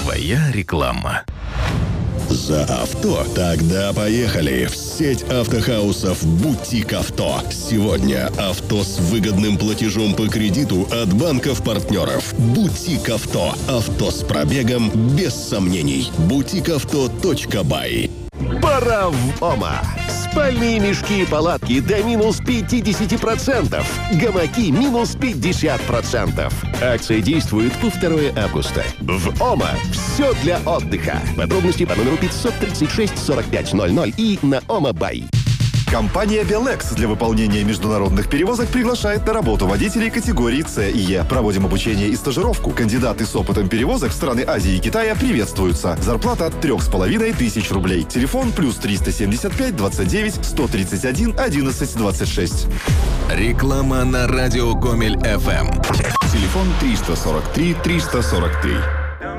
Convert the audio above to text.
Твоя реклама. За авто? Тогда поехали в сеть автохаусов «Бутик Авто». Сегодня авто с выгодным платежом по кредиту от банков-партнеров. «Бутик Авто». Авто с пробегом без сомнений. butikauto.by. Пора в ОМА! Спальные мешки и палатки до минус 50%. Гамаки минус 50%. Акция действует по 2 августа. В ОМА все для отдыха. Подробности по номеру 536 4500 и на ОМА.бай. Компания «Белекс» для выполнения международных перевозок приглашает на работу водителей категории С и Е. Проводим обучение и стажировку. Кандидаты с опытом перевозок в страны Азии и Китая приветствуются. Зарплата от 3500 рублей. Телефон +375 29 131 11 26. Реклама на радио Гомель ФМ. Телефон 343 343.